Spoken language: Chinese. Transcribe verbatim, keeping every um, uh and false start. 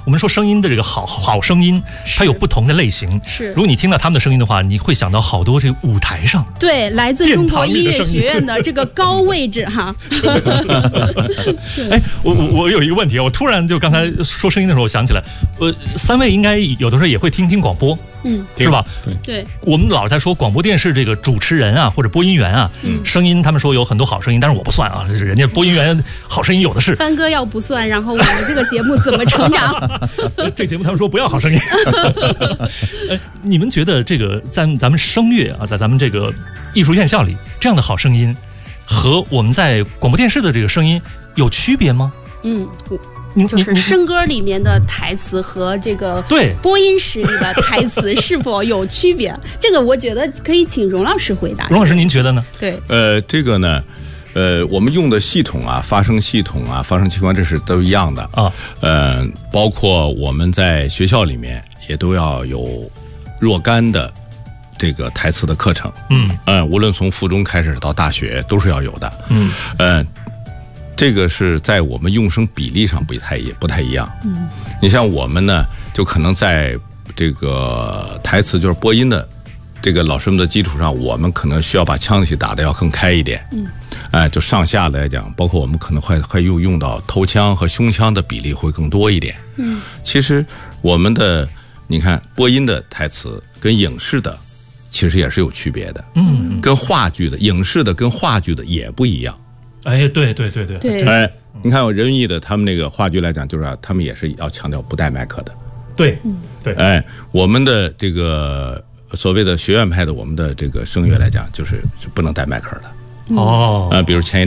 我们说声音的这个好好声音，它有不同的类型。 是， 如果你听到他们的声音的话，你会想到好多这个舞台上， 对，来自中国音乐学院的这个高位置哈。 哎，我我我有一个问题啊，我突然就刚才说声音的时候，我想起来，呃，三位应该有的时候也会听听广播。 嗯， 是吧？ 对， 我们老在说广播电视这个主持人啊，或者播音员啊，嗯，声音他们说有很多好声音，但是我不算啊，人家播音员好声音有的是。 帆哥要不算，然后我们这个节目怎么成长？ 这节目他们说不要好声音。呃，你们觉得这个在咱们声乐啊，在咱们这个艺术院校里，这样的好声音和我们在广播电视的这个声音有区别吗？ 嗯。就是声歌里面的台词和这个对播音室里的台词是否有区别？这个我觉得可以请荣老师回答。 荣老师，您觉得呢？ 对， 呃，这个呢，呃，我们用的系统啊，发声系统啊，发声器官，这是都一样的啊。呃，包括我们在学校里面也都要有若干的这个台词的课程。嗯嗯、呃，无论从附中开始到大学都是要有的。嗯呃。这个是在我们用声比例上不太也不太一样。嗯，你像我们呢，就可能在这个台词就是播音的这个老师们的基础上，我们可能需要把腔体打得要更开一点。嗯，哎、呃，就上下来讲，包括我们可能会会用用到头腔和胸腔的比例会更多一点。嗯，其实我们的你看播音的台词跟影视的其实也是有区别的。嗯，跟话剧的影视的跟话剧的也不一样。 哎，对对对对， 对， 哎，你看我人艺的他们那个话剧来讲，就是、啊、他们也是要强调不带麦克的， 对，对， 哎，我们的这个所谓的学院派的，我们的这个声乐来讲，就是是不能带麦克的， 哦， 啊、呃，比如前一